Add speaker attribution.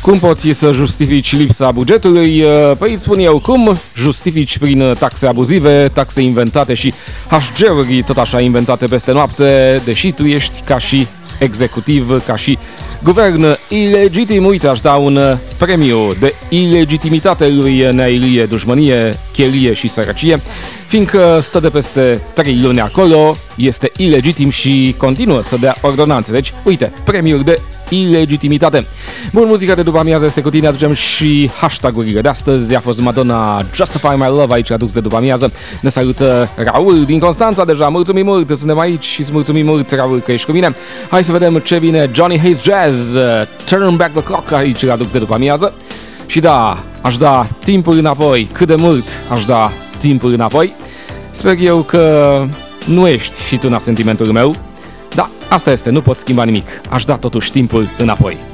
Speaker 1: Cum poți să justifici lipsa bugetului? Păi îți spun eu cum justifici prin taxe abuzive, taxe inventate și HG-uri tot așa inventate peste noapte, deși tu ești ca și executiv, ca și guvern ilegitim. Uite, aș da un premiu de ilegitimitate lui Nea Ilie Dușmănie, Chelie și Sărăcie, fiindcă stă de peste 3 luni acolo, este ilegitim și continuă să dea ordonanțe. Deci, uite, premiul de ilegitimitate. Bun, muzica de după amiază este cu tine, aducem și hashtag-urile de astăzi. A fost Madonna, Justify My Love, aici adus de după amiază. Ne salută Raul din Constanța deja, mulțumim mult, suntem aici și îți mulțumim mult, Raul, că ești cu mine. Hai să vedem ce vine. Johnny Hayes Jazz, Turn Back the Clock, aici adus de după amiază. Și da, aș da timpul înapoi, cât de mult aș da timpul înapoi. Sper eu că nu ești și tu în sentimentul meu. Da, asta este, nu pot schimba nimic. Aș da totuși timpul înapoi.